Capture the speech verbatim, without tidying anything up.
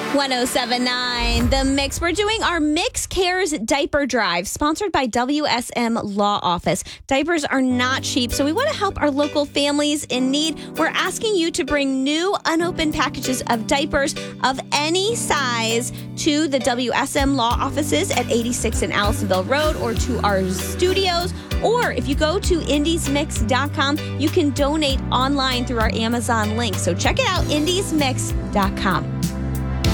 one oh seven point nine The Mix. We're doing our Mix Cares Diaper Drive, sponsored by W S M Law Office. Diapers are not cheap, so we want to help our local families in need. We're asking you to bring new unopened packages of diapers of any size to the W S M Law Offices at eighty-six and Allisonville Road, or to our studios. Or if you go to indies mix dot com, you can donate online through our Amazon link. So check it out, indies mix dot com.